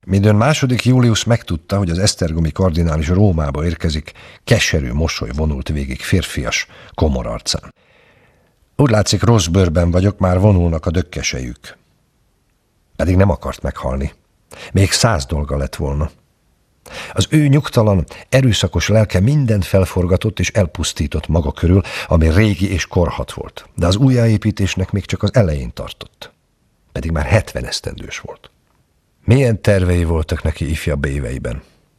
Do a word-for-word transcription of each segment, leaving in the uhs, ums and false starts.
Midőn második Július megtudta, hogy az esztergomi kardinális Rómába érkezik, keserű mosoly vonult végig férfias, komor arcán. Úgy látszik, rossz bőrben vagyok, már vonulnak a dökkesejük. Pedig nem akart meghalni. Még száz dolga lett volna. Az ő nyugtalan, erőszakos lelke mindent felforgatott és elpusztított maga körül, ami régi és korhat volt. De az újjáépítésnek még csak az elején tartott. Pedig már hetven esztendős volt. Milyen tervei voltak neki ifjabb éveiben.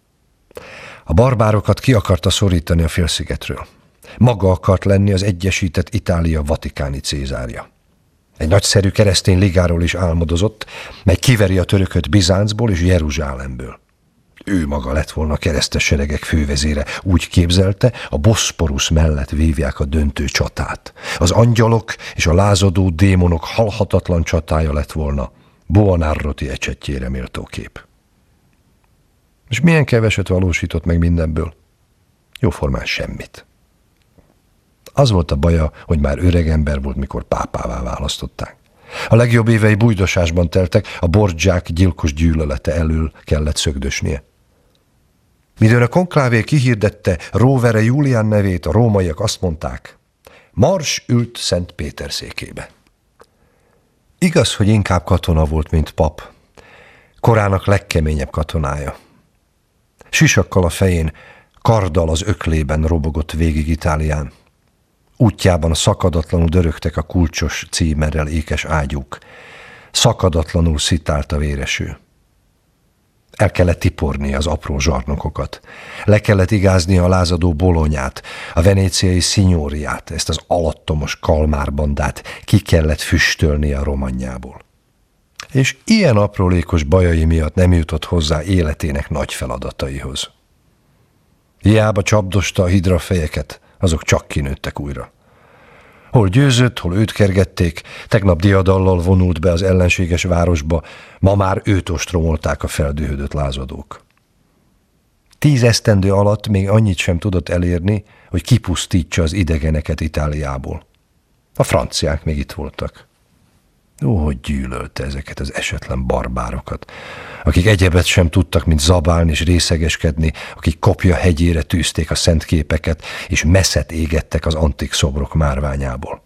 A barbárokat ki akarta szorítani a félszigetről. Maga akart lenni az egyesített Itália vatikáni cézárja. Egy nagyszerű keresztény ligáról is álmodozott, mely kiveri a törököt Bizáncból és Jeruzsálemből. Ő maga lett volna a keresztes seregek fővezére, úgy képzelte, a Boszporusz mellett vívják a döntő csatát. Az angyalok és a lázadó démonok halhatatlan csatája lett volna, Buonarroti ecsetjére méltó kép. És milyen keveset valósított meg mindenből? Jóformán semmit. Az volt a baja, hogy már öreg ember volt, mikor pápává választották. A legjobb évei bújdosásban teltek, a Borgiák gyilkos gyűlölete elől kellett szögdösnie. Midőn a konklávé kihirdette Rovere Julián nevét, a rómaiak azt mondták, Mars ült Szent Péter székébe. Igaz, hogy inkább katona volt, mint pap. Korának legkeményebb katonája. Sisakkal a fején, karddal az öklében robogott végig Itálián. Útjában szakadatlanul dörögtek a kulcsos címerrel ékes ágyúk. Szakadatlanul szitált a véreső. El kellett tiporni az apró zsarnokokat. Le kellett igázni a lázadó Bolonyát, a venéciai szignóriát, ezt az alattomos kalmárbandát ki kellett füstölni a romanyjából. És ilyen aprólékos bajai miatt nem jutott hozzá életének nagy feladataihoz. Hiába csapdosta a hidrafejeket, azok csak kinőttek újra. Hol győzött, hol őt kergették, tegnap diadallal vonult be az ellenséges városba, ma már őt ostromolták a feldühödött lázadók. Tíz esztendő alatt még annyit sem tudott elérni, hogy kipusztítsa az idegeneket Itáliából. A franciák még itt voltak. Ó, hogy gyűlölte ezeket az esetlen barbárokat, akik egyebet sem tudtak, mint zabálni és részegeskedni, akik Kopja hegyére tűzték a szent képeket, és messzet égettek az antik szobrok márványából.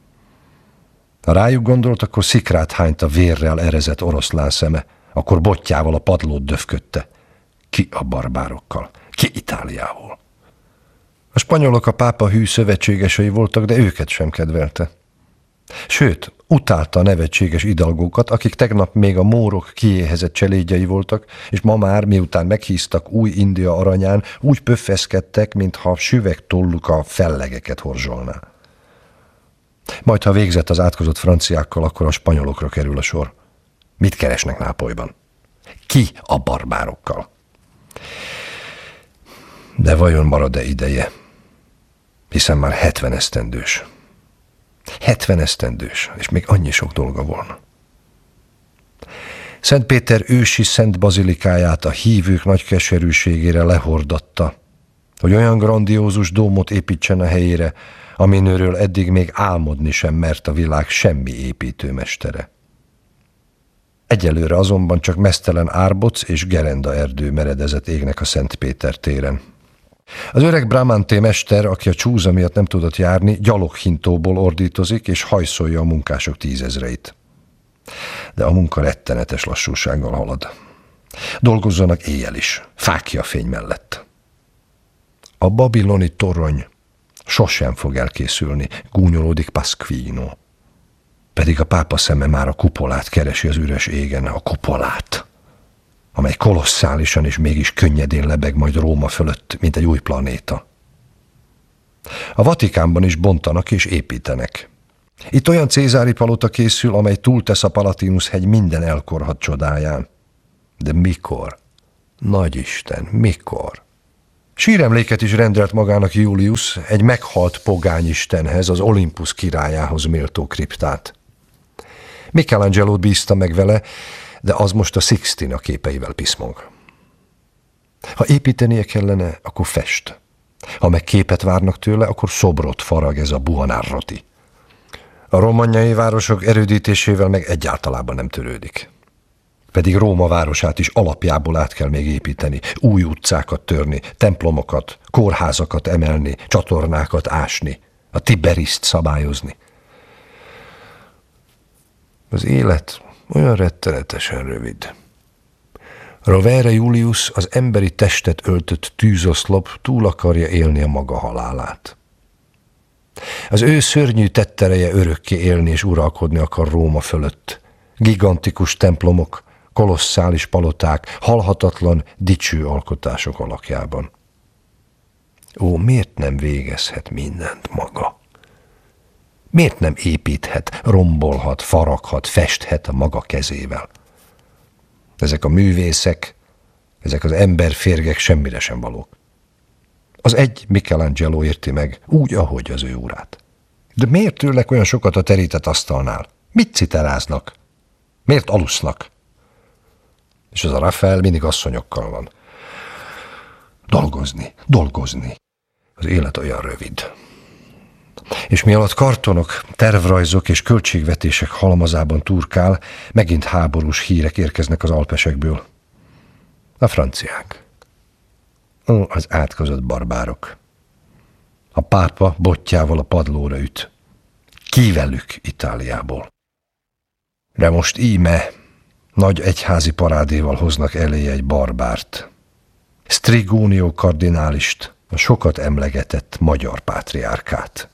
Ha rájuk gondolt, akkor szikrát hányt a vérrel erezett oroszlán szeme, akkor botjával a padlót döfködte. Ki a barbárokkal? Ki Itáliával? A spanyolok a pápa hű szövetségesei voltak, de őket sem kedvelte. Sőt, utálta a nevetséges idalgókat, akik tegnap még a mórok kiéhezett cselédjei voltak, és ma már, miután meghíztak új India aranyán, úgy pöffeszkedtek, mintha süveg tolluk a fellegeket horzsolná. Majd, ha végzett az átkozott franciákkal, akkor a spanyolokra kerül a sor. Mit keresnek Nápolyban? Ki a barbárokkal? De vajon marad-e ideje? Hiszen már hetven esztendős. Hetven esztendős, és még annyi sok dolga volna. Szent Péter ősi szent bazilikáját a hívők nagy keserűségére lehordatta, hogy olyan grandiózus dómot építsen a helyére, aminőről eddig még álmodni sem mert a világ semmi építőmestere. Egyelőre azonban csak meztelen árboc és gerenda erdő meredezett égnek a Szent Péter téren. Az öreg Bramante mester, aki a csúza miatt nem tudott járni, gyaloghintóból ordítozik és hajszolja a munkások tízezreit. De a munka rettenetes lassúsággal halad. Dolgozzanak éjjel is, fákja fény mellett. A babiloni torony sosem fog elkészülni, gúnyolódik Pasquino. Pedig a pápa szeme már a kupolát keresi az üres égen, a kupolát, amely kolosszálisan és mégis könnyedén lebeg majd Róma fölött, mint egy új planéta. A Vatikánban is bontanak és építenek. Itt olyan cézári palota készül, amely túltesz a Palatinus-hegy minden elkorhat csodáján. De mikor? Nagyisten, mikor? Síremléket is rendelt magának Julius, egy meghalt pogányistenhez, az Olympus királyához méltó kriptát. Michelangelo-t bízta meg vele, de az most a Sixtina képeivel piszmog. Ha építenie kellene, akkor fest. Ha meg képet várnak tőle, akkor szobrot farag ez a Buonarroti. A romagnai városok erődítésével meg egyáltalában nem törődik. Pedig Róma városát is alapjából át kell még építeni, új utcákat törni, templomokat, kórházakat emelni, csatornákat ásni, a Tiberiszt szabályozni. Az élet olyan rettenetesen rövid. Rovere Julius, az emberi testet öltött tűzoszlop túl akarja élni a maga halálát. Az ő szörnyű tettereje örökké élni és uralkodni akar Róma fölött. Gigantikus templomok, kolosszális paloták, halhatatlan, dicső alkotások alakjában. Ó, miért nem végezhet mindent maga? Miért nem építhet, rombolhat, faraghat, festhet a maga kezével? Ezek a művészek, ezek az emberférgek semmire sem valók. Az egy Michelangelo érti meg, úgy, ahogy az ő urát. De miért tőlek olyan sokat a terített asztalnál? Mit citeráznak? Miért alusznak? És az a Raphael mindig asszonyokkal van. Dolgozni, dolgozni. Az élet olyan rövid. És mi alatt kartonok, tervrajzok és költségvetések halmazában turkál, megint háborús hírek érkeznek az alpesekből. A franciák. Ó, az átkozott barbárok. A pápa botjával a padlóra üt. Kivelük Itáliából. De most íme nagy egyházi parádéval hoznak elé egy barbárt. Strigónió kardinálist, a sokat emlegetett magyar pátriárkát.